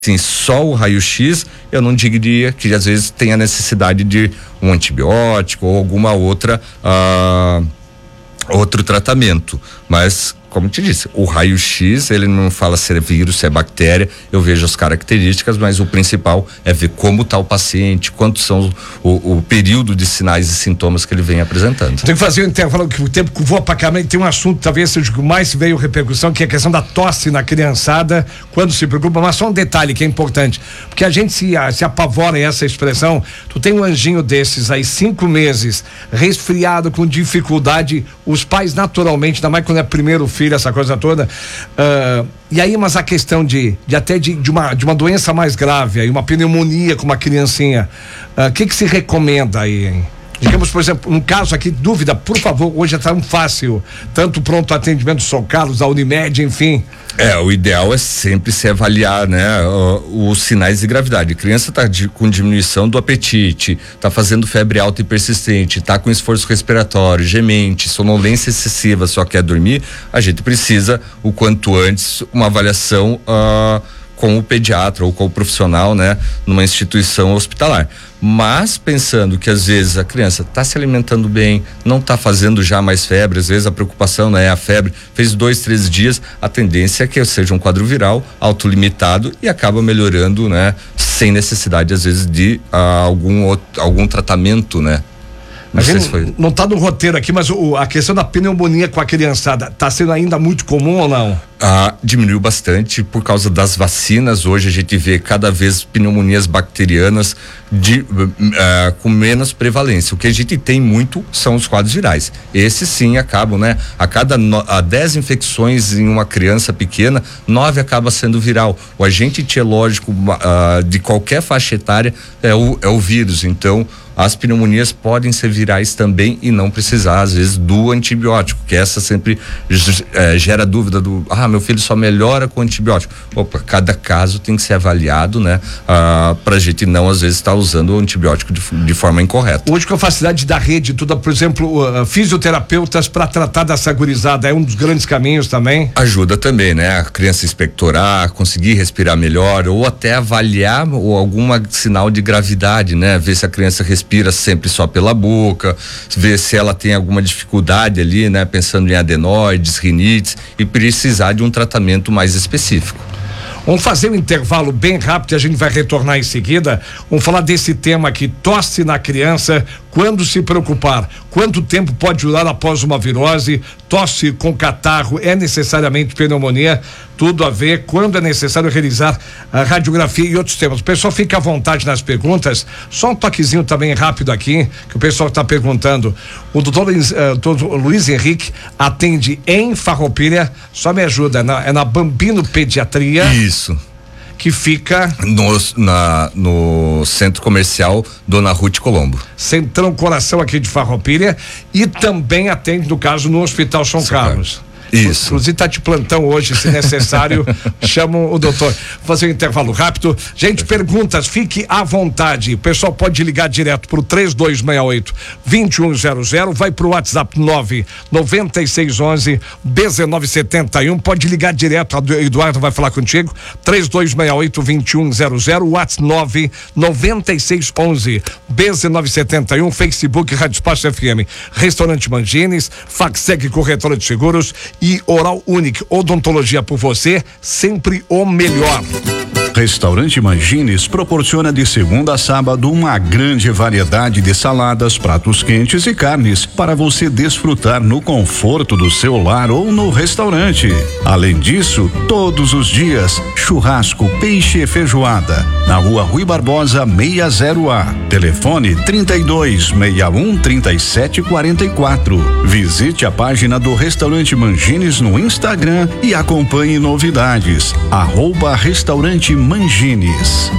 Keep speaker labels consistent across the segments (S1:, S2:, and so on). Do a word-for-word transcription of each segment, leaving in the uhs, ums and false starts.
S1: Sim, só o raio-x, eu não diria que às vezes tem a necessidade de um antibiótico ou alguma outra uh, outro tratamento, mas como te disse, o raio-x, ele não fala se é vírus, se é bactéria, eu vejo as características, mas o principal é ver como está o paciente, quantos são o, o período de sinais e sintomas que ele vem apresentando.
S2: Tem que fazer um intervalo, que o tempo que voa pra cá, mas tem um assunto, talvez seja o que mais veio repercussão, que é a questão da tosse na criançada, quando se preocupa, mas só um detalhe que é importante, porque a gente se, se apavora em essa expressão, tu tem um anjinho desses aí, cinco meses, resfriado, com dificuldade, os pais naturalmente, ainda mais quando é primeiro filho, essa coisa toda, uh, e aí, mas a questão de, de até de, de, uma, de uma doença mais grave, aí uma pneumonia com uma criancinha, o uh, que que se recomenda aí, hein? Digamos, por exemplo, um caso aqui, dúvida, por favor, hoje é tão fácil, tanto pronto atendimento São Carlos, a Unimed, enfim.
S1: É, o ideal é sempre se avaliar, né, os, os sinais de gravidade. A criança está com diminuição do apetite, está fazendo febre alta e persistente, está com esforço respiratório, gemente, sonolência excessiva, só quer dormir, a gente precisa, o quanto antes, uma avaliação uh, com o pediatra ou com o profissional, né, numa instituição hospitalar. Mas pensando que às vezes a criança está se alimentando bem, não está fazendo já mais febre, às vezes a preocupação não é a febre, fez dois, três dias, a tendência é que seja um quadro viral autolimitado e acaba melhorando, né, sem necessidade às vezes de uh, algum outro, algum tratamento, né.
S2: Não, sei se foi... não tá no roteiro aqui, mas o, a questão da pneumonia com a criançada tá sendo ainda muito comum ou não?
S1: Ah, diminuiu bastante por causa das vacinas. Hoje a gente vê cada vez pneumonias bacterianas de, uh, com menos prevalência. O que a gente tem muito são os quadros virais. Esses sim acabam, né? A cada no, a dez infecções em uma criança pequena, nove acaba sendo viral. O agente etiológico uh, de qualquer faixa etária é o, é o vírus. Então, as pneumonias podem ser virais também e não precisar, às vezes, do antibiótico, que essa sempre é, gera dúvida do, ah, meu filho só melhora com antibiótico. Opa, cada caso tem que ser avaliado, né? Ah, pra gente não, às vezes, estar tá usando o antibiótico de, de forma incorreta.
S2: Hoje, com a facilidade da rede, tudo, por exemplo, uh, fisioterapeutas para tratar dessa gurizada, é um dos grandes caminhos também?
S1: Ajuda também, né? A criança expectorar, conseguir respirar melhor, ou até avaliar ou algum sinal de gravidade, né? Ver se a criança respira sempre só pela boca, ver se ela tem alguma dificuldade ali, né? Pensando em adenoides, rinites e precisar de um tratamento mais específico.
S2: Vamos fazer um intervalo bem rápido e a gente vai retornar em seguida. Vamos falar desse tema aqui, tosse na criança, quando se preocupar, quanto tempo pode durar após uma virose, tosse com catarro, é necessariamente pneumonia, tudo a ver, quando é necessário realizar a radiografia e outros temas. O pessoal fica à vontade nas perguntas, só um toquezinho também rápido aqui, que o pessoal está perguntando. O doutor, uh, doutor Luiz Henrique atende em Farroupilha, só me ajuda, é na, é na Bambino Pediatria.
S1: Isso.
S2: Que fica
S1: no, na, no centro comercial Dona Ruth Colombo.
S2: Centrão Coração aqui de Farroupilha e também atende, no caso, no Hospital São, São Carlos. Carlos.
S1: Isso.
S2: Inclusive tá de plantão hoje, se necessário, chamam o doutor. Vou fazer um intervalo rápido. Gente, perguntas, fique à vontade. O pessoal pode ligar direto pro três dois seis oito, dois um zero zero, vai pro WhatsApp nove nove seis um um, um nove sete um, pode ligar direto, o Eduardo vai falar contigo, três dois seis oito, dois um zero zero, WhatsApp nove nove seis um um, um nove sete um, Facebook Rádio Espaço F M, Restaurante Mangines, Facseg Corretora de Seguros e Oral Unique, odontologia por você, sempre o melhor.
S3: Restaurante Mangines proporciona de segunda a sábado uma grande variedade de saladas, pratos quentes e carnes para você desfrutar no conforto do seu lar ou no restaurante. Além disso, todos os dias, churrasco, peixe e feijoada. Na Rua Rui Barbosa seiscentos A. Telefone trinta e dois, sessenta e um, trinta e sete, quarenta e quatro. Visite a página do Restaurante Mangines no Instagram e acompanhe novidades. Arroba Restaurante Mangines.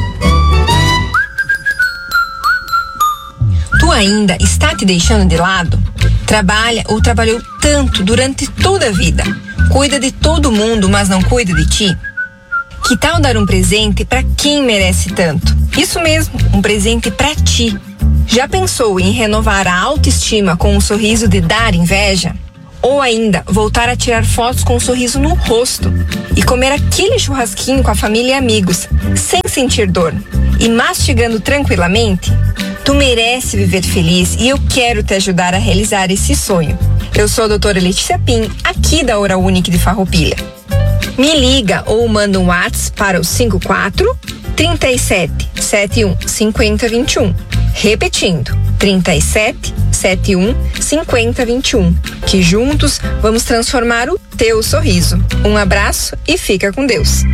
S4: Tu ainda está te deixando de lado? Trabalha ou trabalhou tanto durante toda a vida? Cuida de todo mundo, mas não cuida de ti? Que tal dar um presente para quem merece tanto? Isso mesmo, um presente para ti. Já pensou em renovar a autoestima com um sorriso de dar inveja? Ou ainda, voltar a tirar fotos com um sorriso no rosto e comer aquele churrasquinho com a família e amigos, sem sentir dor e mastigando tranquilamente? Tu merece viver feliz e eu quero te ajudar a realizar esse sonho. Eu sou a doutora Letícia Pim, aqui da Oral Unique de Farroupilha. Me liga ou manda um WhatsApp para o cinco quatro, trinta e sete, setenta e um, cinquenta, vinte e um. Repetindo, trinta e sete, setenta e um, cinquenta, vinte e um. Que juntos vamos transformar o teu sorriso. Um abraço e fica com Deus.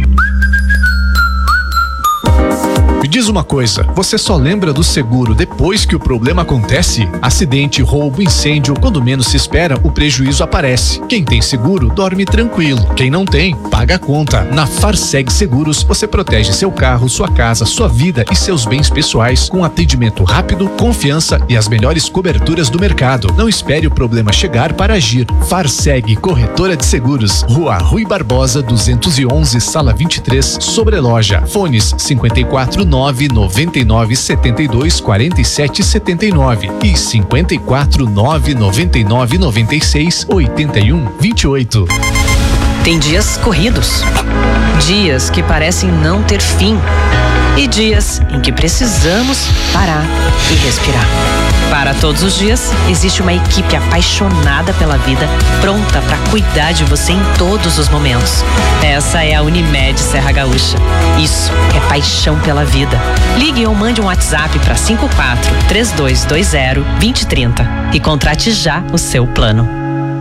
S5: Me diz uma coisa, você só lembra do seguro depois que o problema acontece? Acidente, roubo, incêndio, quando menos se espera, o prejuízo aparece. Quem tem seguro, dorme tranquilo. Quem não tem, paga a conta. Na Farseg Seguros, você protege seu carro, sua casa, sua vida e seus bens pessoais com atendimento rápido, confiança e as melhores coberturas do mercado. Não espere o problema chegar para agir. Farseg Corretora de Seguros, Rua Rui Barbosa, duzentos e onze, Sala vinte e três, Sobreloja. Fones cinquenta e quatro, nove noventa e nove, setenta e dois, quarenta e sete, setenta e nove e cinquenta e quatro, nove noventa e nove, noventa e seis, oitenta e um, vinte e oito.
S6: Tem dias corridos, dias que parecem não ter fim e dias em que precisamos parar e respirar. Para todos os dias, existe uma equipe apaixonada pela vida, pronta para cuidar de você em todos os momentos. Essa é a Unimed Serra Gaúcha. Isso é paixão pela vida. Ligue ou mande um WhatsApp para cinco quatro, três dois dois zero, dois zero três zero e contrate já o seu plano.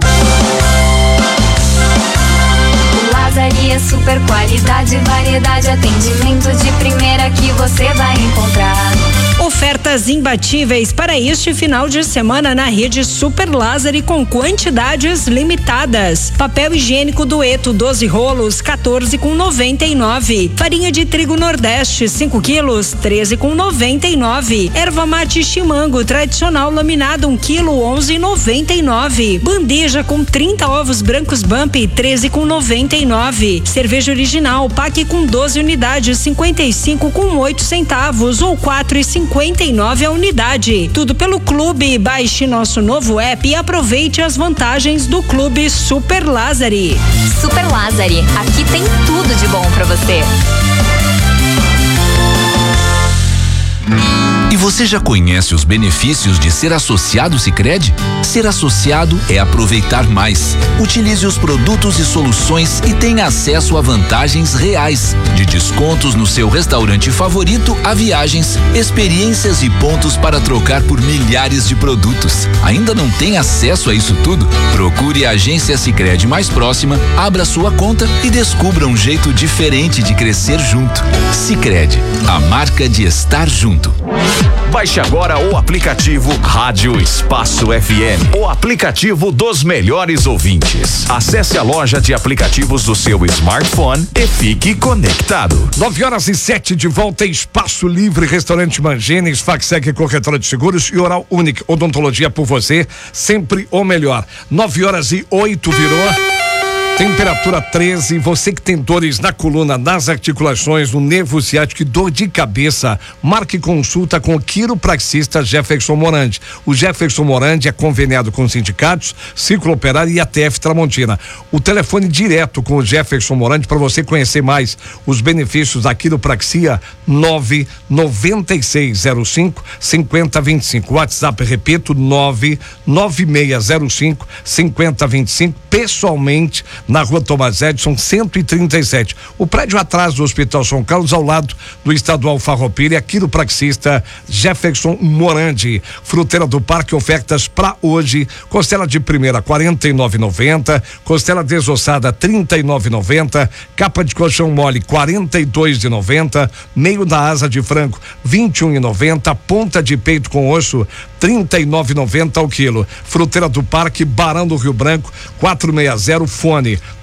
S7: Lazaria, super qualidade, variedade, atendimento de primeira que você vai encontrar.
S8: Ofertas imbatíveis para este final de semana na rede Super Lázaro com quantidades limitadas. Papel higiênico Dueto doze rolos, quatorze com noventa e nove. Farinha de trigo Nordeste cinco quilos, treze com noventa e nove. Erva mate Chimango tradicional laminado um quilo, onze e noventa e nove. Bandeja com trinta ovos brancos Bump, treze com noventa e nove. Cerveja original pack com doze unidades, cinquenta e cinco com oito centavos ou quatro e cinquenta e nove a unidade. Tudo pelo Clube. Baixe nosso novo app e aproveite as vantagens do Clube Super Lázaro.
S7: Super Lázaro, aqui tem tudo de bom pra você.
S9: E você já conhece os benefícios de ser associado Sicredi? Ser associado é aproveitar mais. Utilize os produtos e soluções e tenha acesso a vantagens reais, de descontos no seu restaurante favorito a viagens, experiências e pontos para trocar por milhares de produtos. Ainda não tem acesso a isso tudo? Procure a agência Sicredi mais próxima, abra sua conta e descubra um jeito diferente de crescer junto. Sicredi, a marca de estar junto.
S10: Baixe agora o aplicativo Rádio Espaço F M, o aplicativo dos melhores ouvintes. Acesse a loja de aplicativos do seu smartphone e fique conectado.
S2: nove horas e sete de volta em Espaço Livre, Restaurante Mangines, Facsec Corretora de Seguros e Oral Unique, odontologia por você, sempre o melhor. nove horas e oito virou. Temperatura treze, você que tem dores na coluna, nas articulações, no nervo ciático e dor de cabeça, marque consulta com o quiropraxista Jefferson Morandi. O Jefferson Morandi é conveniado com sindicatos, Ciclo Operário e a T F Tramontina. O telefone direto com o Jefferson Morandi para você conhecer mais os benefícios da quiropraxia, nove nove seis zero cinco, cinco zero dois cinco. WhatsApp, repito, nove nove seis zero cinco, cinco zero dois cinco, pessoalmente na Rua Thomas Edison, cento e trinta e sete. O prédio atrás do Hospital São Carlos, ao lado do Estadual Farroupilha, quiropraxista Jefferson Morandi. Fruteira do Parque, ofertas para hoje: costela de primeira quarenta e nove reais e noventa centavos, costela desossada trinta e nove reais e noventa centavos, capa de colchão mole quarenta e dois reais e noventa centavos, meio da asa de frango vinte e um reais e noventa centavos, ponta de peito com osso trinta e nove reais e noventa centavos ao quilo. Fruteira do Parque, Barão do Rio Branco, quatrocentos e sessenta, fone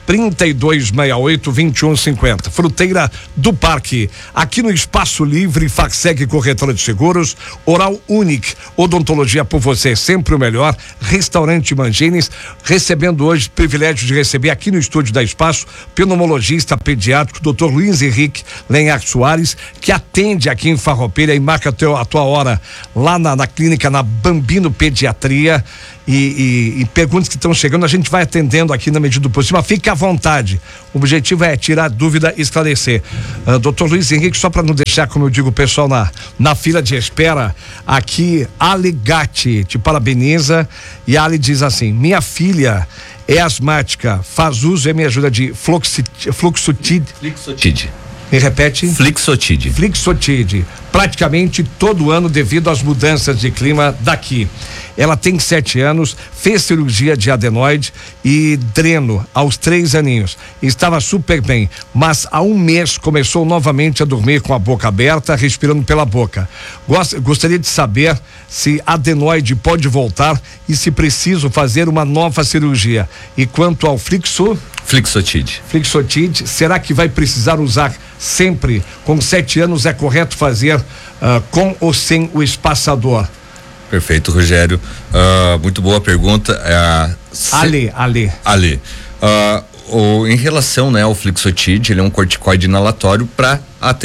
S2: trinta e dois sessenta e oito, vinte e um cinquenta. Fruteira do Parque. Aqui no Espaço Livre, Facseg Corretora de Seguros, Oral Unique, odontologia por você, sempre o melhor. Restaurante Mangines, recebendo hoje, privilégio de receber aqui no estúdio da Espaço, pneumologista pediátrico, doutor Luiz Henrique Lenhar Soares, que atende aqui em Farroupilha e marca a, teu, a tua hora lá na, na clínica, na Bambino Pediatria. E, e, e perguntas que estão chegando, a gente vai atendendo aqui na medida do possível. Fique à vontade. O objetivo é tirar dúvida e esclarecer. Uh, doutor Luiz Henrique, só para não deixar, como eu digo, o pessoal na, na fila de espera, aqui, Ali Gatti te parabeniza e Ali diz assim: minha filha é asmática, faz uso e me ajuda de fluoxetide.
S1: Fluoxetide.
S2: Me repete?
S1: Flixotide.
S2: Flixotide. Praticamente todo ano devido às mudanças de clima daqui. Ela tem sete anos, fez cirurgia de adenoide e dreno aos três aninhos. Estava super bem, mas há um mês começou novamente a dormir com a boca aberta, respirando pela boca. Gost, gostaria de saber se adenoide pode voltar e se preciso fazer uma nova cirurgia. E quanto ao flixo...
S1: Flixotide.
S2: Flixotide, será que vai precisar usar sempre? Com sete anos é correto fazer uh, com ou sem o espaçador?
S1: Perfeito, Rogério. Uh, muito boa pergunta. Uh, se...
S2: Ali, Ali.
S1: Ali. Uh, o, em relação, né, ao Flixotide, ele é um corticoide inalatório para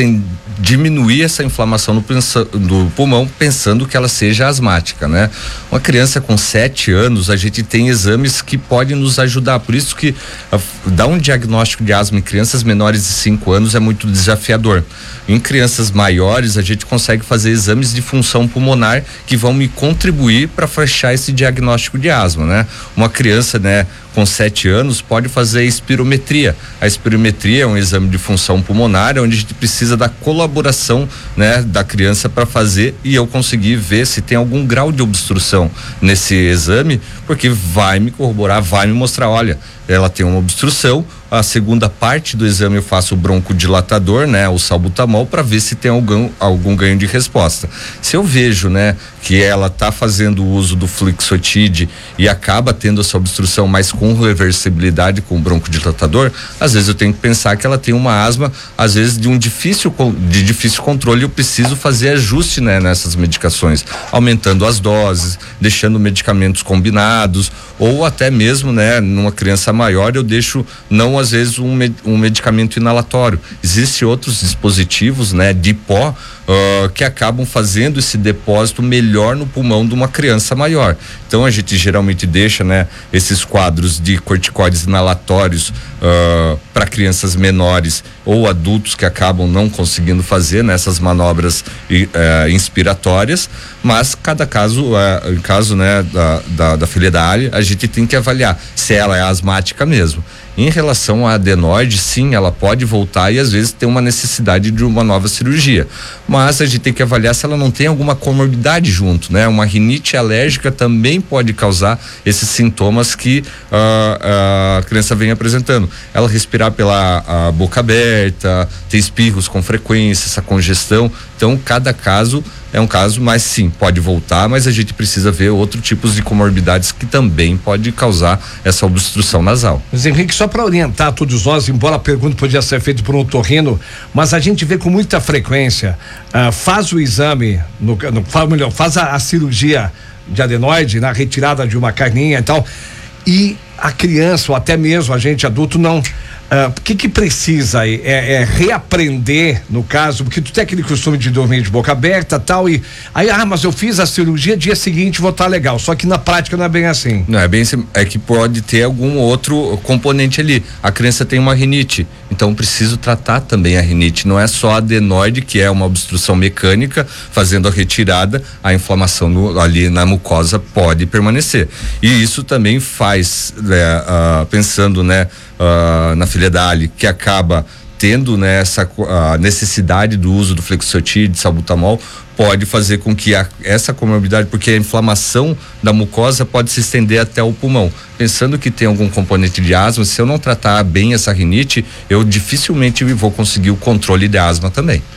S1: diminuir essa inflamação no, do pulmão, pensando que ela seja asmática, né? Uma criança com sete anos, a gente tem exames que podem nos ajudar, por isso que uh, dar um diagnóstico de asma em crianças menores de cinco anos é muito desafiador. Em crianças maiores, a gente consegue fazer exames de função pulmonar que vão me contribuir para fechar esse diagnóstico de asma, né? Uma criança, né, com sete anos pode fazer espirometria. A espirometria é um exame de função pulmonar, onde a gente precisa da colaboração, né, da criança para fazer e eu conseguir ver se tem algum grau de obstrução nesse exame, porque vai me corroborar, vai me mostrar, olha, ela tem uma obstrução. A segunda parte do exame eu faço o broncodilatador, né, o salbutamol, para ver se tem algum, algum ganho de resposta. Se eu vejo, né, que ela está fazendo o uso do Flixotide e acaba tendo essa obstrução, mas com reversibilidade com o broncodilatador, às vezes eu tenho que pensar que ela tem uma asma, às vezes de um difícil de difícil controle, eu preciso fazer ajuste, né, nessas medicações, aumentando as doses, deixando medicamentos combinados, ou até mesmo, né, numa criança maior eu deixo não às vezes um, med, um medicamento inalatório. Existem outros dispositivos, né, de pó, uh, que acabam fazendo esse depósito melhor no pulmão de uma criança maior. Então a gente geralmente deixa, né, esses quadros de corticoides inalatórios uh, para crianças menores ou adultos que acabam não conseguindo fazer nessas, né, manobras uh, inspiratórias, mas cada caso, uh, em caso, né, da, da, da filha da Ali, a gente tem que avaliar se ela é asmática mesmo. Em relação à adenoide, sim, ela pode voltar e às vezes tem uma necessidade de uma nova cirurgia, mas a gente tem que avaliar se ela não tem alguma comorbidade junto, né? Uma rinite alérgica também pode causar esses sintomas que uh, uh, a criança vem apresentando. Ela respirar pela uh, boca aberta, ter espirros com frequência, essa congestão. Então, cada caso é um caso, mas sim, pode voltar, mas a gente precisa ver outros tipos de comorbidades que também pode causar essa obstrução nasal.
S2: Mas Henrique, só para orientar todos nós, embora a pergunta podia ser feita por um otorrino, mas a gente vê com muita frequência, uh, faz o exame, no, no, faz, melhor, faz a, a cirurgia de adenoide, na retirada de uma carninha e tal, e a criança ou até mesmo a gente adulto não... O uh, que que precisa é, é reaprender, no caso, porque tu tem aquele costume de dormir de boca aberta tal, e aí, ah, mas eu fiz a cirurgia, dia seguinte vou estar tá legal, só que na prática não é bem assim.
S1: Não é bem assim, é que pode ter algum outro componente ali. A criança tem uma rinite, então preciso tratar também a rinite, não é só a adenoide, que é uma obstrução mecânica, fazendo a retirada, a inflamação no, ali na mucosa pode permanecer. E isso também faz, né, uh, pensando, né, Uh, na filha da Ali, que acaba tendo, né, essa a necessidade do uso do Flixotide, salbutamol, pode fazer com que a, essa comorbidade, porque a inflamação da mucosa pode se estender até o pulmão. Pensando que tem algum componente de asma, se eu não tratar bem essa rinite, eu dificilmente vou conseguir o controle de asma também.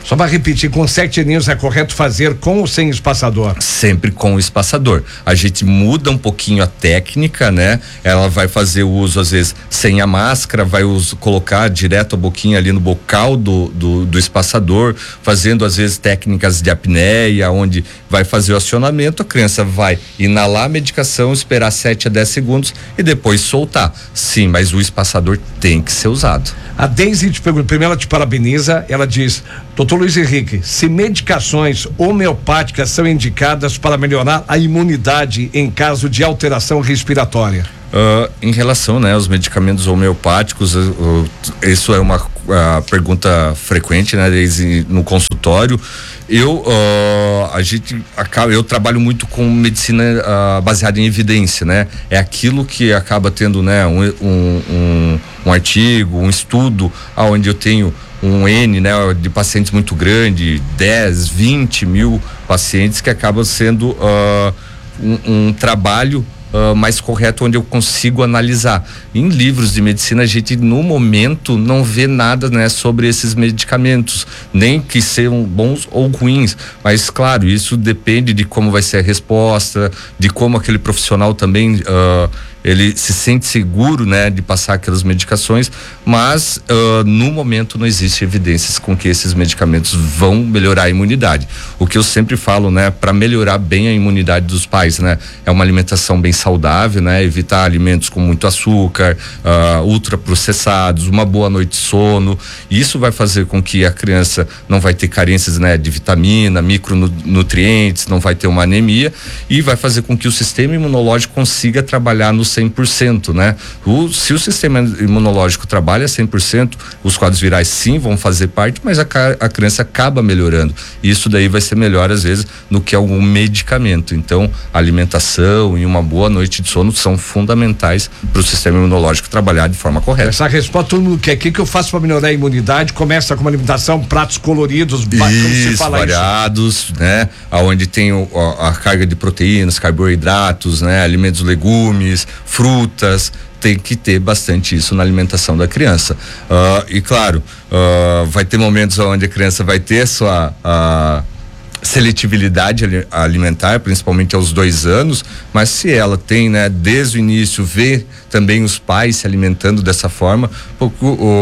S2: Só para repetir, com sete aninhos é correto fazer com ou sem espaçador?
S1: Sempre com o espaçador. A gente muda um pouquinho a técnica, né? Ela vai fazer o uso, às vezes, sem a máscara, vai uso, colocar direto a boquinha ali no bocal do, do, do espaçador, fazendo, às vezes, técnicas de apneia, onde vai fazer o acionamento, a criança vai inalar a medicação, esperar sete a dez segundos e depois soltar. Sim, mas o espaçador tem que ser usado.
S2: A Deise te pergunta, primeiro ela te parabeniza, ela diz: doutor Luiz Henrique, se medicações homeopáticas são indicadas para melhorar a imunidade em caso de alteração respiratória?
S1: Uh, em relação, né, aos medicamentos homeopáticos, uh, uh, isso é uma uh, pergunta frequente, né, desde no consultório. Eu, uh, a gente acaba, eu trabalho muito com medicina uh, baseada em evidência, né? É aquilo que acaba tendo, né, um, um, um, um artigo, um estudo, aonde eu tenho um N, né, de pacientes muito grande, dez, vinte mil pacientes, que acaba sendo uh, um, um trabalho Uh, mais correto, onde eu consigo analisar. Em livros de medicina, a gente no momento não vê nada, né, sobre esses medicamentos, nem que sejam bons ou ruins, mas claro, isso depende de como vai ser a resposta, de como aquele profissional também uh, ele se sente seguro, né, de passar aquelas medicações, mas uh, no momento não existe evidências com que esses medicamentos vão melhorar a imunidade. O que eu sempre falo, né, para melhorar bem a imunidade dos pais, né, é uma alimentação bem saudável, né, evitar alimentos com muito açúcar, uh, ultraprocessados, uma boa noite de sono. Isso vai fazer com que a criança não vai ter carências, né, de vitamina, micronutrientes, não vai ter uma anemia, e vai fazer com que o sistema imunológico consiga trabalhar no cem por cento, né? O, se o sistema imunológico trabalha cem por cento, os quadros virais sim vão fazer parte, mas a, a criança acaba melhorando. Isso daí vai ser melhor, às vezes, do que algum medicamento. Então, a alimentação e uma boa noite de sono são fundamentais para o sistema imunológico trabalhar de forma correta.
S2: Essa resposta todo mundo quer. O que, que eu faço para melhorar a imunidade? Começa com uma alimentação, pratos coloridos,
S1: isso, como se fala variados, isso? Né? Aonde tem o, a, a carga de proteínas, carboidratos, né? Alimentos, legumes, frutas, tem que ter bastante isso na alimentação da criança. Uh, e claro, uh, vai ter momentos onde a criança vai ter sua uh, seletibilidade alimentar, principalmente aos dois anos, mas se ela tem, né, desde o início, ver também os pais se alimentando dessa forma, pouco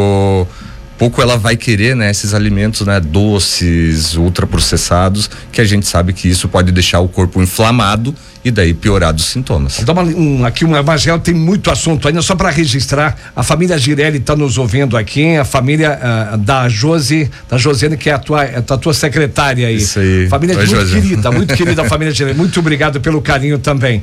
S1: o pouco ela vai querer, né, esses alimentos, né, doces, ultraprocessados, que a gente sabe que isso pode deixar o corpo inflamado e daí piorar dos sintomas.
S2: Dá uma, um, aqui uma Magel tem muito assunto ainda, só para registrar, a família Girelli está nos ouvindo aqui, a família uh, da Josi, da Josiane, que é a tua, é a tua secretária aí.
S1: Isso aí.
S2: Família
S1: Oi,
S2: muito
S1: José.
S2: querida, muito querida a família Girelli, muito obrigado pelo carinho também.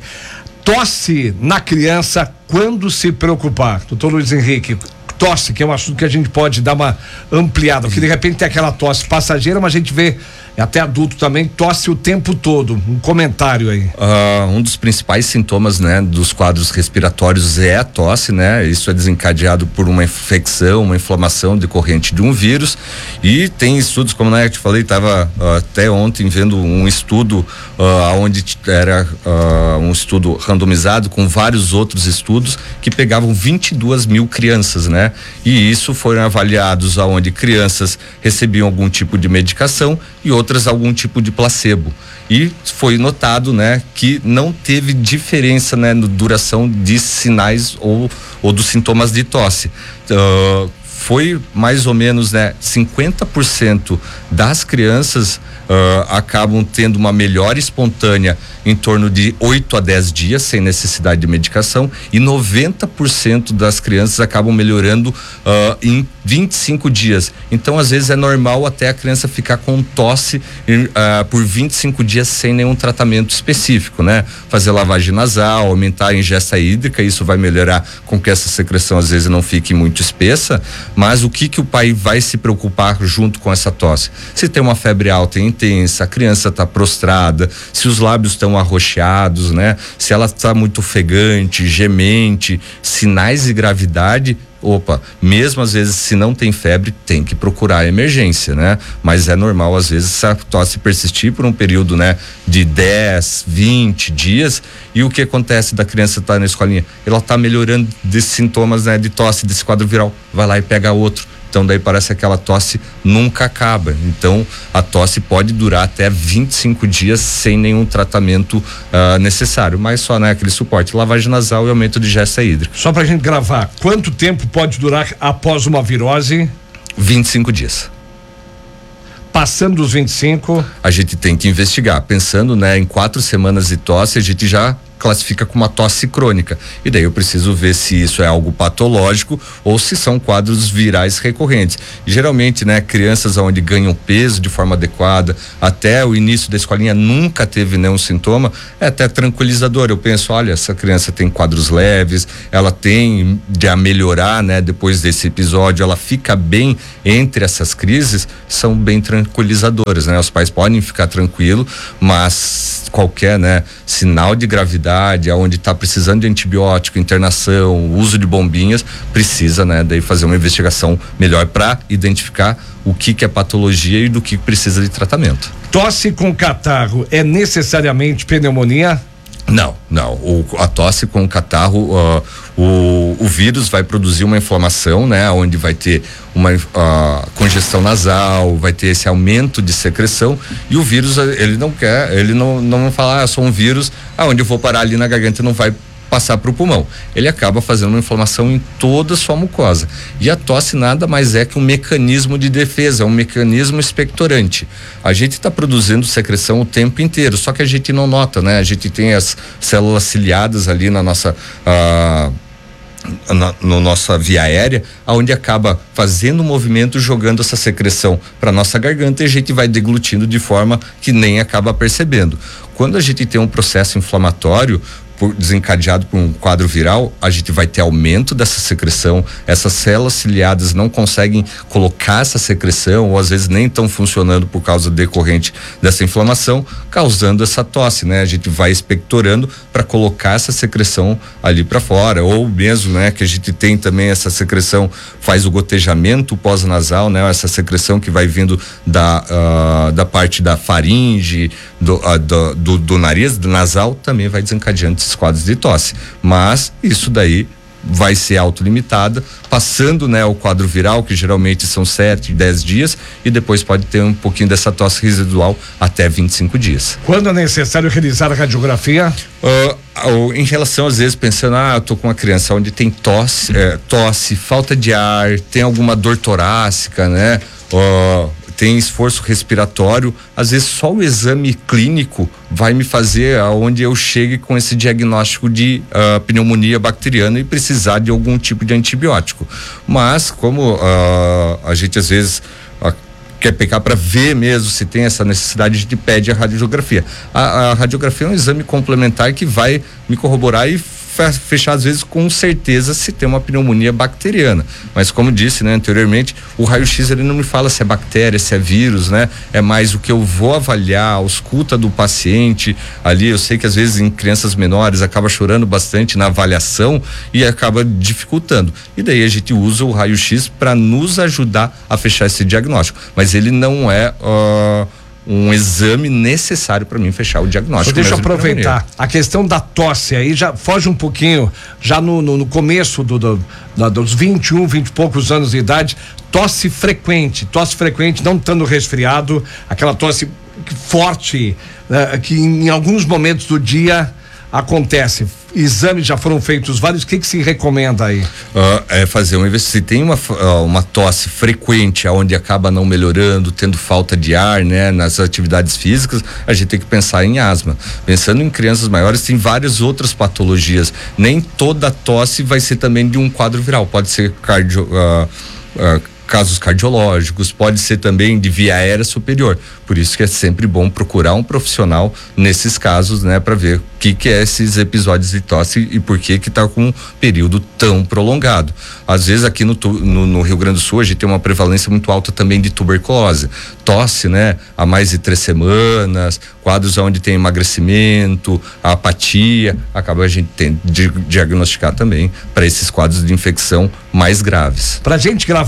S2: Tosse na criança, quando se preocupar? Doutor Luiz Henrique, tosse, que é um assunto que a gente pode dar uma ampliada, porque de repente tem aquela tosse passageira, mas a gente vê até adulto também tosse o tempo todo. Um comentário aí.
S1: Uh, um dos principais sintomas, né, dos quadros respiratórios é a tosse, né? Isso é desencadeado por uma infecção, uma inflamação decorrente de um vírus, e tem estudos, como, né, eu te falei, estava uh, até ontem vendo um estudo uh, onde era uh, um estudo randomizado com vários outros estudos que pegavam vinte e duas mil crianças, né? E isso foram avaliados aonde crianças recebiam algum tipo de medicação e outras algum tipo de placebo, e foi notado, né, que não teve diferença, né, no duração de sinais ou, ou dos sintomas de tosse. Uh, foi mais ou menos, né, cinquenta por cento das crianças uh, acabam tendo uma melhora espontânea em torno de oito a dez dias sem necessidade de medicação, e noventa por cento das crianças acabam melhorando uh, em vinte e cinco dias. Então, às vezes é normal até a criança ficar com tosse uh, por vinte e cinco dias sem nenhum tratamento específico, né? Fazer lavagem nasal, aumentar a ingesta hídrica, isso vai melhorar com que essa secreção às vezes não fique muito espessa. Mas o que que o pai vai se preocupar junto com essa tosse? Se tem uma febre alta e intensa, a criança está prostrada, se os lábios estão arroxeados, né? Se ela está muito ofegante, gemente, sinais de gravidade, opa, mesmo às vezes se não tem febre, tem que procurar a emergência, né? Mas é normal às vezes essa tosse persistir por um período, né, de dez, vinte dias, e o que acontece da criança estar tá na escolinha? Ela está melhorando desses sintomas, né, de tosse, desse quadro viral, vai lá e pega outro. Então daí parece que aquela tosse nunca acaba. Então a tosse pode durar até vinte e cinco dias sem nenhum tratamento uh, necessário, mas só, né, aquele suporte, lavagem nasal e aumento de ingesta hídrica.
S2: Só pra gente gravar, quanto tempo pode durar após uma virose?
S1: vinte e cinco dias.
S2: Passando dos vinte e cinco,
S1: a gente tem que investigar. Pensando, né, em quatro semanas de tosse, a gente já classifica como uma tosse crônica. E daí eu preciso ver se isso é algo patológico ou se são quadros virais recorrentes. Geralmente, né, crianças onde ganham peso de forma adequada, até o início da escolinha nunca teve nenhum sintoma, é até tranquilizador. Eu penso, olha, essa criança tem quadros leves, ela tem de a melhorar, né, depois desse episódio, ela fica bem entre essas crises, são bem tranquilizadoras, né? Os pais podem ficar tranquilos, mas qualquer, né, sinal de gravidade, aonde está precisando de antibiótico, internação, uso de bombinhas, precisa, né, daí fazer uma investigação melhor para identificar o que que é patologia e do que precisa de tratamento.
S2: Tosse com catarro é necessariamente pneumonia?
S1: Não, não. O, a tosse com catarro, uh, o, o vírus vai produzir uma inflamação, né? Onde vai ter uma uh, congestão nasal, vai ter esse aumento de secreção, e o vírus, ele não quer, ele não, não fala, ah, sou um vírus, aonde eu vou parar ali na garganta não vai passar para o pulmão. Ele acaba fazendo uma inflamação em toda a sua mucosa. E a tosse nada mais é que um mecanismo de defesa, um mecanismo expectorante. A gente está produzindo secreção o tempo inteiro, só que a gente não nota, né? A gente tem as células ciliadas ali na nossa ah, na no nossa via aérea, aonde acaba fazendo um movimento, jogando essa secreção para nossa garganta, e a gente vai deglutindo de forma que nem acaba percebendo. Quando a gente tem um processo inflamatório por, desencadeado por um quadro viral, a gente vai ter aumento dessa secreção, essas células ciliadas não conseguem colocar essa secreção, ou às vezes nem estão funcionando por causa decorrente dessa inflamação, causando essa tosse, né? A gente vai expectorando para colocar essa secreção ali para fora, ou mesmo, né, que a gente tem também essa secreção, faz o gotejamento pós-nasal, né? Essa secreção que vai vindo da, uh, da parte da faringe, do, uh, do, do, do nariz, do nasal, também vai desencadeando esses quadros de tosse. Mas isso daí vai ser autolimitada, passando, né, o quadro viral, que geralmente são sete, dez dias, e depois pode ter um pouquinho dessa tosse residual até vinte e cinco dias.
S2: Quando é necessário realizar a radiografia?
S1: Uh, uh, em relação, às vezes, pensando, ah, eu tô com uma criança onde tem tosse, é, tosse, falta de ar, tem alguma dor torácica, né? Uh, tem esforço respiratório, às vezes só o exame clínico vai me fazer aonde eu chegue com esse diagnóstico de uh, pneumonia bacteriana e precisar de algum tipo de antibiótico. Mas como uh, a gente às vezes uh, quer pegar para ver mesmo se tem essa necessidade, a gente pede a radiografia. A, a radiografia é um exame complementar que vai me corroborar e fechar às vezes com certeza se tem uma pneumonia bacteriana, mas como disse, né, anteriormente, o raio-x ele não me fala se é bactéria, se é vírus, né? É mais o que eu vou avaliar, a ausculta do paciente ali. Eu sei que às vezes em crianças menores acaba chorando bastante na avaliação e acaba dificultando, e daí a gente usa o raio-x para nos ajudar a fechar esse diagnóstico, mas ele não é uh, um exame necessário para mim fechar o diagnóstico.
S2: Só deixa eu aproveitar a questão da tosse aí, já foge um pouquinho, já no, no, no começo do, do, da, dos vinte e um, vinte e poucos anos de idade, tosse frequente, tosse frequente, não estando resfriado, aquela tosse forte, né, que em alguns momentos do dia acontece. Exames já foram feitos vários, o que que se recomenda aí?
S1: Uh, é fazer um se tem uma, uh, uma tosse frequente, onde acaba não melhorando, tendo falta de ar, né, nas atividades físicas, a gente tem que pensar em asma. Pensando em crianças maiores, tem várias outras patologias, nem toda tosse vai ser também de um quadro viral, pode ser cardio, uh, uh, casos cardiológicos, pode ser também de via aérea superior. Por isso que é sempre bom procurar um profissional nesses casos, né, para ver o que que é esses episódios de tosse e por que que tá com um período tão prolongado. Às vezes aqui no, no, no Rio Grande do Sul a gente tem uma prevalência muito alta também de tuberculose, tosse, né, há mais de três semanas, quadros onde tem emagrecimento, apatia, acaba a gente tem de diagnosticar também para esses quadros de infecção mais graves.
S2: Pra gente gravar, por isso que eu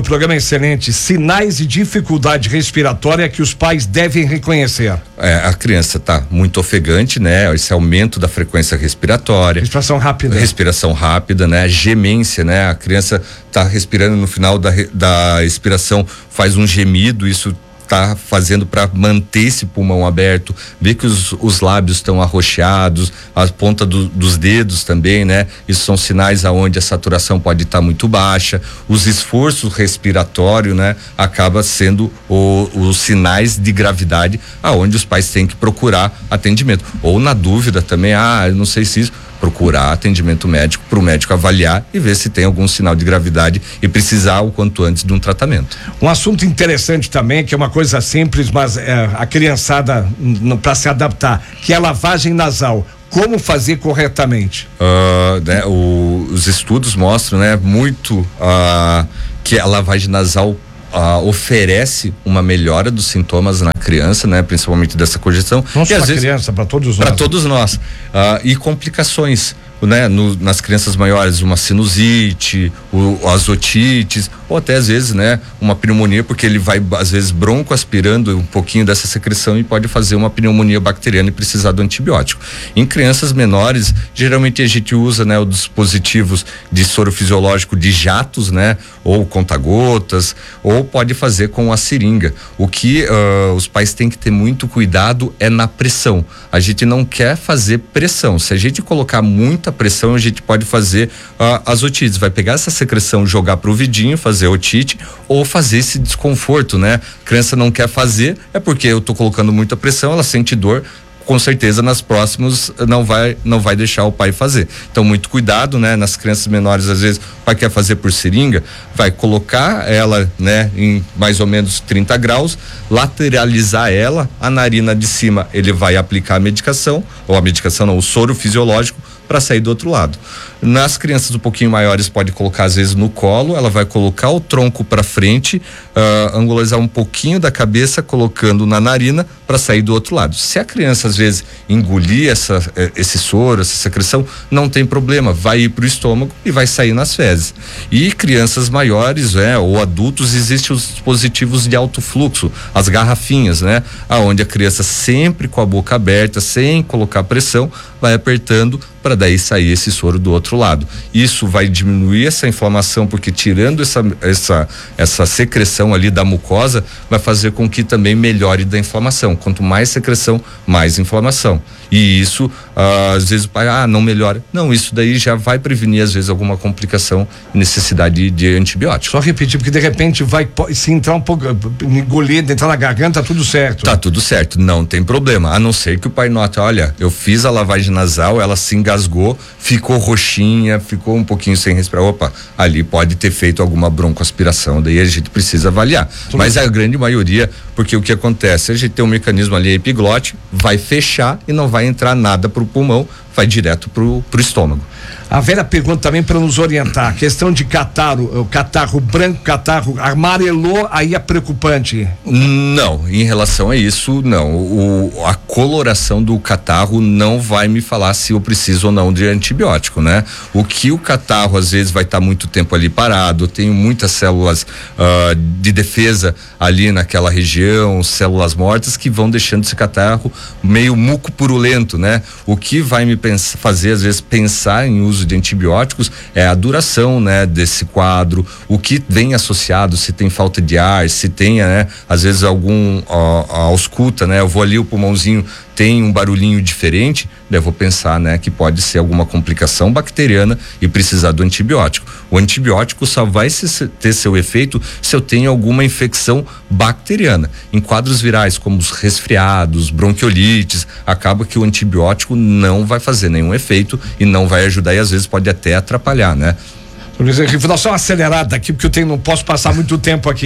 S2: do programa é excelente. Sinais de dificuldade respiratória que os pais devem reconhecer.
S1: É, a criança está muito ofegante, né? Esse aumento da frequência respiratória.
S2: Respiração rápida.
S1: Respiração rápida, né? Gemência, né? A criança está respirando no final da, da expiração, faz um gemido, isso está fazendo para manter esse pulmão aberto, ver que os, os lábios estão arroxeados, a ponta do, dos dedos também, né? Isso são sinais aonde a saturação pode estar tá muito baixa. Os esforços respiratórios, né? Acaba sendo o, os sinais de gravidade aonde os pais têm que procurar atendimento. Ou na dúvida também, ah, eu não sei se isso, procurar atendimento médico para o médico avaliar e ver se tem algum sinal de gravidade e precisar o quanto antes de um tratamento.
S2: Um assunto interessante também, que é uma coisa simples, mas é, a criançada para se adaptar, que é a lavagem nasal. Como fazer corretamente?
S1: Uh, né, o, os estudos mostram, né, muito uh, que a lavagem nasal Uh, oferece uma melhora dos sintomas na criança, né? Principalmente dessa congestão.
S2: Não só para criança, para todos nós.
S1: Para todos nós. Uh, e complicações, né? No, nas crianças maiores, uma sinusite, o, as otites, ou até às vezes, né? Uma pneumonia, porque ele vai às vezes bronco aspirando um pouquinho dessa secreção e pode fazer uma pneumonia bacteriana e precisar do antibiótico. Em crianças menores, geralmente a gente usa, né? Os dispositivos de soro fisiológico de jatos, né? Ou conta-gotas, ou pode fazer com a seringa. O que uh, os pais têm que ter muito cuidado é na pressão. A gente não quer fazer pressão. Se a gente colocar muita pressão, a gente pode fazer uh, as otites. Vai pegar essa secreção, jogar pro vidinho, fazer otite ou fazer esse desconforto, né? A criança não quer fazer, é porque eu tô colocando muita pressão, ela sente dor. Com certeza nas próximas não vai não vai deixar o pai fazer. Então muito cuidado, né? Nas crianças menores, às vezes o pai quer fazer por seringa, vai colocar ela, né, em mais ou menos trinta graus, lateralizar ela, a narina de cima ele vai aplicar a medicação, ou a medicação não, o soro fisiológico, para sair do outro lado. Nas crianças um pouquinho maiores pode colocar às vezes no colo, ela vai colocar o tronco para frente, uh, angularizar um pouquinho da cabeça, colocando na narina para sair do outro lado. Se a criança às vezes engolir essa, esse soro, essa secreção, não tem problema, vai ir para o estômago e vai sair nas fezes. E crianças maiores, né, ou adultos, existem os dispositivos de alto fluxo, as garrafinhas, né, aonde a criança sempre com a boca aberta, sem colocar pressão, vai apertando para daí sair esse soro do outro lado. Isso vai diminuir essa inflamação, porque tirando essa, essa, essa secreção ali da mucosa, vai fazer com que também melhore da inflamação. Quanto mais secreção, mais inflamação. E isso, ah, às vezes o pai, ah, não melhora. Não, isso daí já vai prevenir, às vezes, alguma complicação e necessidade de, de antibiótico.
S2: Só repetir, porque de repente vai, se entrar um pouco, engolir, entrar na garganta, tá tudo certo.
S1: Tá tudo certo, não tem problema. A não ser que o pai note, olha, eu fiz a lavagem nasal, ela se engasgou, ficou roxinha, ficou um pouquinho sem respirar. Opa, ali pode ter feito alguma broncoaspiração, daí a gente precisa avaliar. Tudo Mas bem. A grande maioria, porque o que acontece? A gente tem um mecanismo ali, epiglote, vai fechar e não vai entrar nada pro pulmão, vai direto pro, pro estômago.
S2: A Vera pergunta também para nos orientar, a questão de catarro, o catarro branco, catarro amarelou, aí é preocupante?
S1: Não, em relação a isso, não. O, a coloração do catarro não vai me falar se eu preciso ou não de antibiótico, né? O que o catarro às vezes vai estar tá muito tempo ali parado, eu tenho muitas células uh, de defesa ali naquela região, células mortas que vão deixando esse catarro meio muco purulento, né? O que vai me pens- fazer às vezes pensar em uso de antibióticos é a duração, né, desse quadro, o que vem associado, se tem falta de ar, se tem, né, às vezes algum ó, ó, ausculta, né, eu vou ali, o pulmãozinho tem um barulhinho diferente, daí eu vou pensar, né, que pode ser alguma complicação bacteriana e precisar do antibiótico. O antibiótico só vai se, ter seu efeito se eu tenho alguma infecção bacteriana. Em quadros virais como os resfriados, bronquiolites, acaba que o antibiótico não vai fazer nenhum efeito e não vai ajudar e às vezes pode até atrapalhar, né?
S2: Vou dar só uma acelerada aqui, porque eu tenho, não posso passar muito tempo aqui.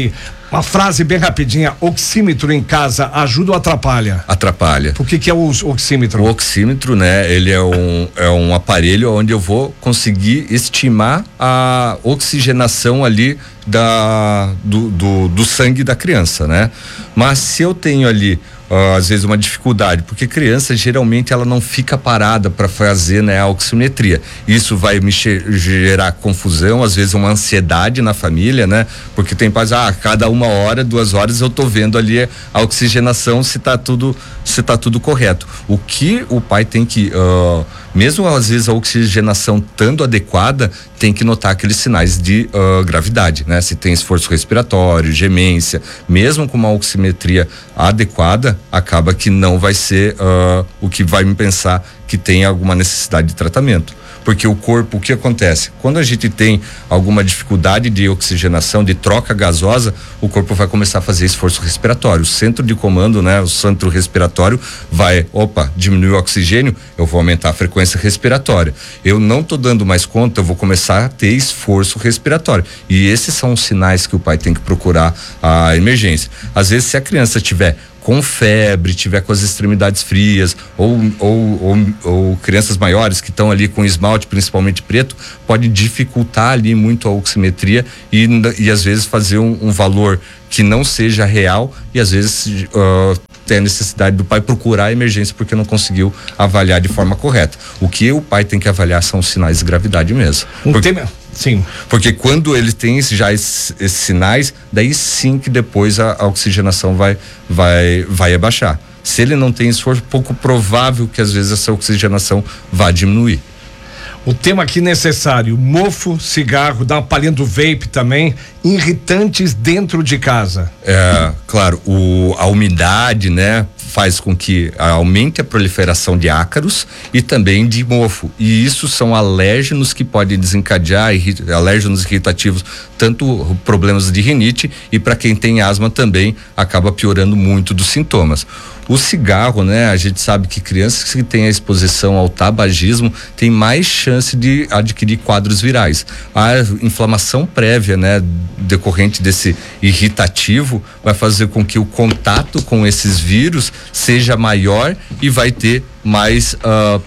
S2: Uma frase bem rapidinha, oxímetro em casa ajuda ou atrapalha?
S1: Atrapalha.
S2: O que que é o oxímetro?
S1: O oxímetro, né, ele é um, é um aparelho onde eu vou conseguir estimar a oxigenação ali da, do, do, do sangue da criança, né? Mas se eu tenho ali Uh, às vezes uma dificuldade, porque criança geralmente ela não fica parada para fazer, né, a oximetria. Isso vai me gerar confusão, às vezes uma ansiedade na família, né? Porque tem pais, ah, cada uma hora, duas horas eu tô vendo ali a oxigenação se tá tudo, se tá tudo correto. O que o pai tem que, uh, mesmo às vezes a oxigenação estando adequada, tem que notar aqueles sinais de uh, gravidade, né? Se tem esforço respiratório, gemência, mesmo com uma oximetria adequada, acaba que não vai ser uh, o que vai me pensar que tem alguma necessidade de tratamento. Porque o corpo, o que acontece? Quando a gente tem alguma dificuldade de oxigenação, de troca gasosa, o corpo vai começar a fazer esforço respiratório. O centro de comando, né? O centro respiratório vai, opa, diminuir o oxigênio, eu vou aumentar a frequência respiratória. Eu não tô dando mais conta, eu vou começar a ter esforço respiratório. E esses são os sinais que o pai tem que procurar a emergência. Às vezes, se a criança tiver com febre, tiver com as extremidades frias, ou, ou, ou, ou crianças maiores que estão ali com esmalte, principalmente preto, pode dificultar ali muito a oximetria e, e às vezes fazer um, um valor que não seja real e às vezes uh, ter a necessidade do pai procurar a emergência porque não conseguiu avaliar de forma correta. O que o pai tem que avaliar são os sinais de gravidade mesmo.
S2: Um
S1: porque,
S2: tema, sim.
S1: Porque quando ele tem já esses, esses sinais, daí sim que depois a, a oxigenação vai, vai, vai abaixar. Se ele não tem esforço, pouco provável que às vezes essa oxigenação vá diminuir.
S2: O tema aqui necessário, mofo, cigarro, dá uma palhinha do vape também, irritantes dentro de casa.
S1: É, claro, o, a umidade, né, faz com que aumente a proliferação de ácaros e também de mofo. E isso são alérgenos que podem desencadear, irri, alérgenos irritativos, tanto problemas de rinite e para quem tem asma também acaba piorando muito dos sintomas. O cigarro, né? A gente sabe que crianças que têm a exposição ao tabagismo têm mais chance de adquirir quadros virais. A inflamação prévia, né? Decorrente desse irritativo vai fazer com que o contato com esses vírus seja maior e vai ter mais uh,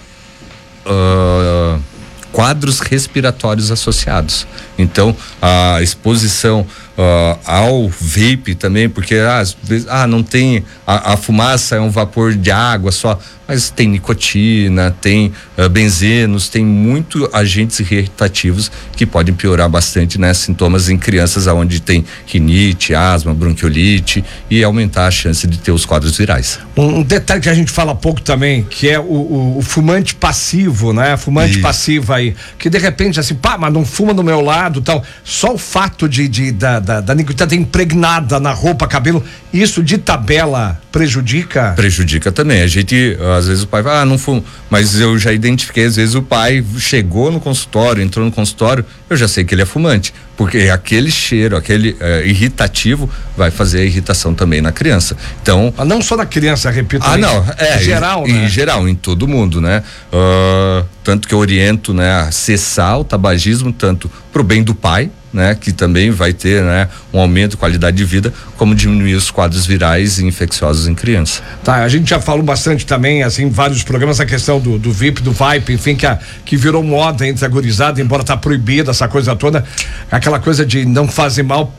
S1: uh, quadros respiratórios associados. Então, a exposição Uh, ao vape também, porque ah, às vezes, ah, não tem a, a fumaça é um vapor de água só, mas tem nicotina, tem uh, benzenos, tem muito agentes irritativos que podem piorar bastante, né, sintomas em crianças onde tem rinite, asma, bronquiolite e aumentar a chance de ter os quadros virais.
S2: Um detalhe que a gente fala pouco também, que é o, o, o fumante passivo, né? Fumante Isso. passivo aí, que de repente assim, pá, mas não fuma do meu lado, tal. Só o fato de, de da, da, da nicotina impregnada na roupa, cabelo, isso de tabela prejudica?
S1: Prejudica também. A gente, às vezes o pai vai, ah, não fumo, mas eu já identifiquei, às vezes o pai chegou no consultório, entrou no consultório, eu já sei que ele é fumante, porque aquele cheiro, aquele eh, irritativo vai fazer a irritação também na criança. Então,
S2: mas não só na criança, repito.
S1: Ah, não, é,
S2: em geral,
S1: em,
S2: né?
S1: Em geral, em todo mundo, né? Uh, tanto que eu oriento, né, a cessar o tabagismo, tanto pro bem do pai, né, que também vai ter, né, um aumento de qualidade de vida, como diminuir os quadros virais e infecciosos em criança.
S2: Tá, a gente já falou bastante também, assim, em vários programas, a questão do, do V I P, do vape, enfim, que, a, que virou moda entre a gurizada, embora tá proibida essa coisa toda, aquela coisa de não fazer mal.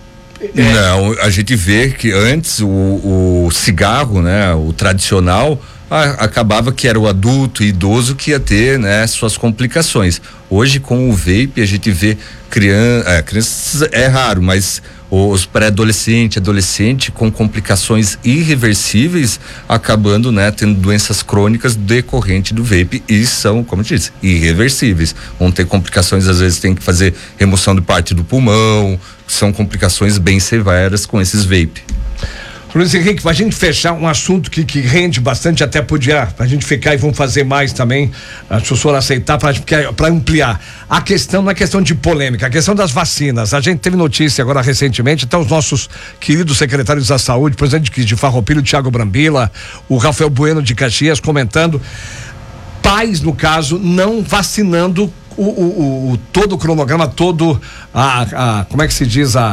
S1: É. Não, a gente vê que antes o, o cigarro, né, o tradicional, a, acabava que era o adulto e idoso que ia ter, né, suas complicações. Hoje com o vape a gente vê criança, é, crianças é raro, mas os pré-adolescentes, adolescente com complicações irreversíveis, acabando, né, tendo doenças crônicas decorrente do vape e são, como eu disse, irreversíveis. Vão ter complicações, às vezes tem que fazer remoção de parte do pulmão, são complicações bem severas com esses vape.
S2: Luiz Henrique, pra gente fechar um assunto que, que rende bastante, até podia a gente ficar e vamos fazer mais também, se o senhor aceitar, para ampliar. A questão não é questão de polêmica, a questão das vacinas. A gente teve notícia agora recentemente, até os nossos queridos secretários da saúde, o presidente de, de Farroupilha, o Thiago Brambila, o Rafael Bueno de Caxias, comentando, pais, no caso, não vacinando o, o, o todo o cronograma, todo a, a como é que se diz, a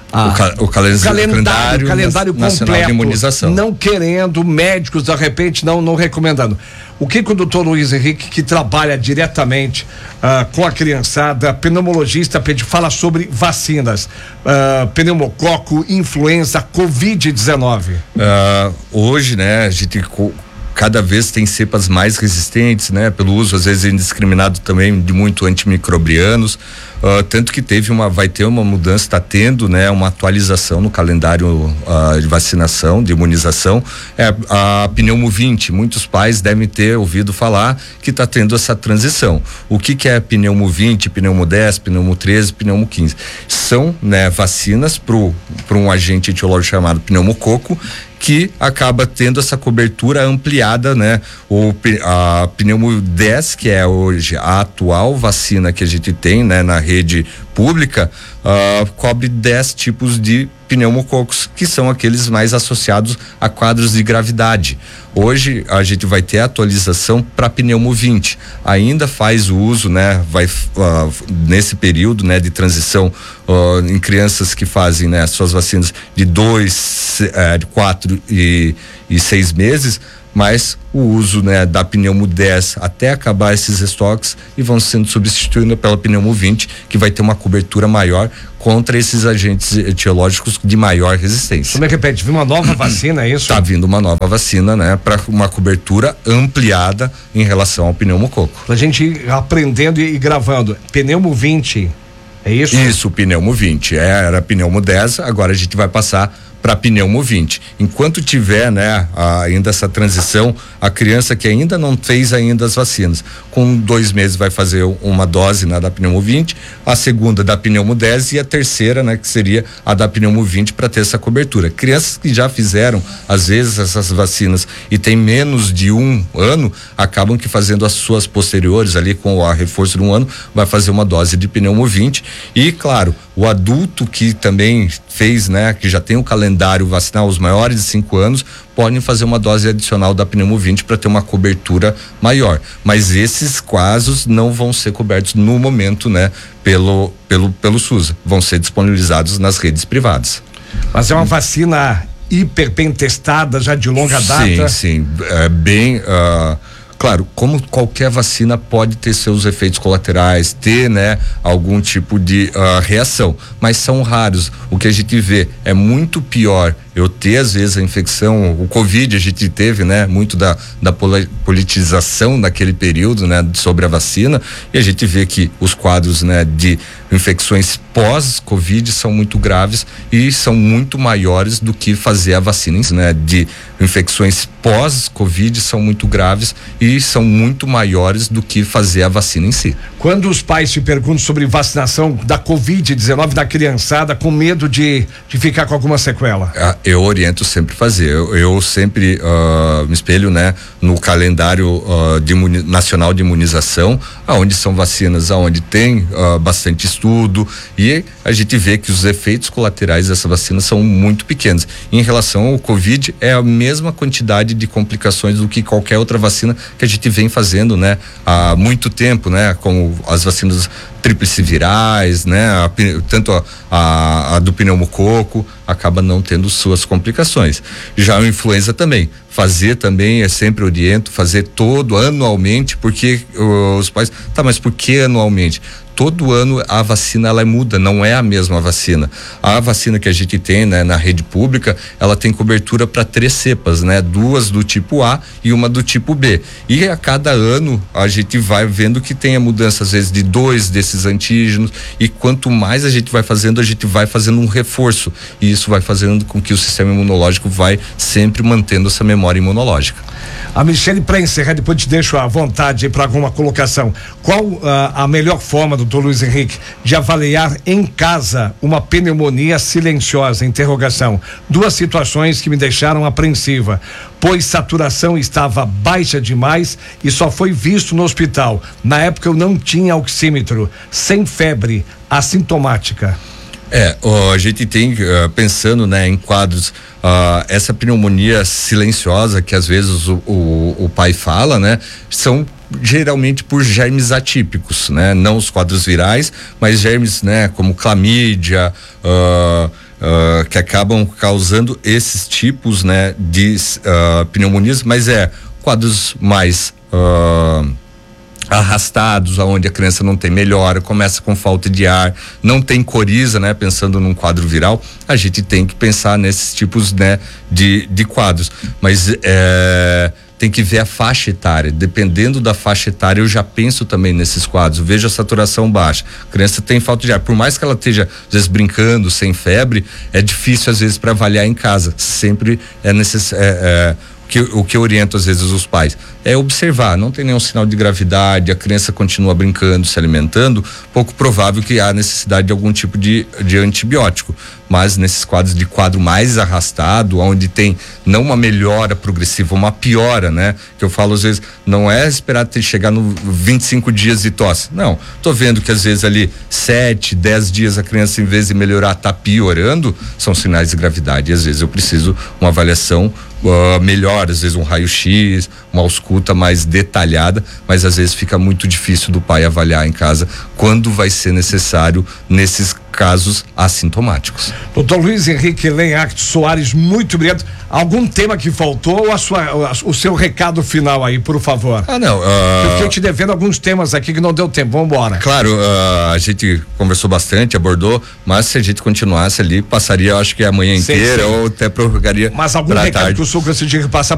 S2: a,
S1: o, ca, o, calen
S2: o calendário,
S1: calendário,
S2: calendário
S1: nacional de imunização.
S2: Não querendo, médicos de repente não, não recomendando. O que, que o doutor Luiz Henrique, que trabalha diretamente uh, com a criançada, pneumologista, fala sobre vacinas, uh, pneumococo, influenza, covid dezenove?
S1: Uh, hoje, né, a gente cada vez tem cepas mais resistentes, né, pelo uso às vezes indiscriminado também de muito antimicrobianos, uh, tanto que teve uma, vai ter uma mudança, está tendo, né, uma atualização no calendário uh, de vacinação, de imunização, é a pneumo vinte, muitos pais devem ter ouvido falar que está tendo essa transição. O que que é pneumo vinte, pneumo dez, pneumo treze, pneumo quinze? São, né, vacinas pro para um agente etiológico chamado pneumococo, que acaba tendo essa cobertura ampliada, né? O a pneumo dez, que é hoje a atual vacina que a gente tem, né, na rede pública, uh, cobre dez tipos de pneumococos, que são aqueles mais associados a quadros de gravidade. Hoje a gente vai ter a atualização para pneumo vinte. Ainda faz o uso, né, vai uh, nesse período, né, de transição uh, em crianças que fazem, né, suas vacinas de dois, uh, de quatro e, e seis meses, mas o uso, né, da pneumo dez até acabar esses estoques e vão sendo substituídos pela pneumo vinte, que vai ter uma cobertura maior contra esses agentes etiológicos de maior resistência.
S2: Como é que repete? Viu uma nova vacina, é isso?
S1: Tá vindo uma nova vacina, né, para uma cobertura ampliada em relação ao pneumococo.
S2: Pra gente ir aprendendo e gravando. Pneumo vinte, é isso?
S1: Isso, pneumo vinte. É, era pneumo dez, agora a gente vai passar para pneumo vinte. Enquanto tiver, né, ainda essa transição, a criança que ainda não fez ainda as vacinas, com dois meses vai fazer uma dose, né, da pneumo vinte, a segunda da pneumo dez e a terceira, né, que seria a da pneumo vinte, para ter essa cobertura. Crianças que já fizeram às vezes essas vacinas e tem menos de um ano, acabam que fazendo as suas posteriores ali com a reforço de um ano, vai fazer uma dose de pneumo vinte. E claro, o adulto que também fez, né, que já tem o calendário vacinal, os maiores de cinco anos, podem fazer uma dose adicional da pneumo vinte para ter uma cobertura maior. Mas esses casos não vão ser cobertos no momento, né, pelo, pelo, pelo SUS. Vão ser disponibilizados nas redes privadas.
S2: Mas é uma vacina hiper bem testada, já de longa data?
S1: Sim, sim. É bem. Uh, Claro, como qualquer vacina pode ter seus efeitos colaterais, ter, né, algum tipo de uh, reação, mas são raros. O que a gente vê é muito pior eu ter às vezes a infecção, o Covid a gente teve, né, muito da, da politização naquele período, né, sobre a vacina, e a gente vê que os quadros, né, de infecções pós-Covid são muito graves e são muito maiores do que fazer a vacina, né, de infecções pós-Covid são muito graves e são muito maiores do que fazer a vacina em si.
S2: Quando os pais se perguntam sobre vacinação da covid dezenove da criançada, com medo de, de ficar com alguma sequela?
S1: Ah, eu oriento sempre fazer. Eu, eu sempre uh, me espelho, né, no calendário uh, de imuni- nacional de imunização, aonde são vacinas, aonde tem uh, bastante estudo, e a gente vê que os efeitos colaterais dessa vacina são muito pequenos. Em relação ao Covid, é a mesma quantidade de complicações do que qualquer outra vacina que a gente vem fazendo, né, há muito tempo, né, como as vacinas tríplice virais, né, a, tanto a, a, a do pneumococo acaba não tendo suas complicações. Já a influenza também, fazer também, é sempre oriento, fazer todo anualmente, porque uh, os pais, tá, mas por que anualmente? Todo ano a vacina ela muda, não é a mesma vacina. A vacina que a gente tem, né, na rede pública, ela tem cobertura para três cepas, né? Duas do tipo A e uma do tipo B. E a cada ano a gente vai vendo que tem a mudança às vezes de dois desses antígenos, e quanto mais a gente vai fazendo, a gente vai fazendo um reforço, e isso vai fazendo com que o sistema imunológico vai sempre mantendo essa memória imunológica.
S2: A Michele, para encerrar, depois te deixo à vontade para alguma colocação. Qual uh, a melhor forma, doutor Luiz Henrique, de avaliar em casa uma pneumonia silenciosa? Interrogação. Duas situações que me deixaram apreensiva, pois saturação estava baixa demais e só foi visto no hospital. Na época eu não tinha oxímetro, sem febre, assintomática.
S1: É, ó, a gente tem, uh, pensando, né, em quadros, uh, essa pneumonia silenciosa que às vezes o, o, o pai fala, né, são geralmente por germes atípicos, né, não os quadros virais, mas germes, né, como clamídia, uh, uh, que acabam causando esses tipos, né, de uh, pneumonias, mas é quadros mais uh, arrastados, aonde a criança não tem melhora, começa com falta de ar, não tem coriza, né? Pensando num quadro viral, a gente tem que pensar nesses tipos, né, de, de quadros. Mas é, tem que ver a faixa etária. Dependendo da faixa etária, eu já penso também nesses quadros. Vejo a saturação baixa. A criança tem falta de ar. Por mais que ela esteja, às vezes, brincando, sem febre, é difícil, às vezes, para avaliar em casa. Sempre é necessário. É, é, Que, o que eu oriento às vezes os pais é observar, não tem nenhum sinal de gravidade, a criança continua brincando, se alimentando, pouco provável que há necessidade de algum tipo de, de antibiótico. Mas nesses quadros de quadro mais arrastado, onde tem não uma melhora progressiva, uma piora, né? Que eu falo às vezes, não é esperar ter chegar no vinte e cinco dias de tosse. Não, tô vendo que às vezes ali sete, dez dias a criança, em vez de melhorar, tá piorando, são sinais de gravidade. E às vezes eu preciso uma avaliação Uh, melhor, às vezes um raio-x, uma ausculta mais detalhada, mas às vezes fica muito difícil do pai avaliar em casa quando vai ser necessário nesses casos assintomáticos.
S2: Doutor Luiz Henrique Lenhart Soares, muito obrigado. Algum tema que faltou ou a sua, o seu recado final aí, por favor?
S1: Ah, não. Uh...
S2: Eu fiquei te devendo alguns temas aqui que não deu tempo. Vamos embora.
S1: Claro, uh, a gente conversou bastante, abordou, mas se a gente continuasse ali, passaria, acho que a manhã inteira, sim, sim. ou até prorrogaria.
S2: Mas algum recado tarde. Que o senhor gostaria de passar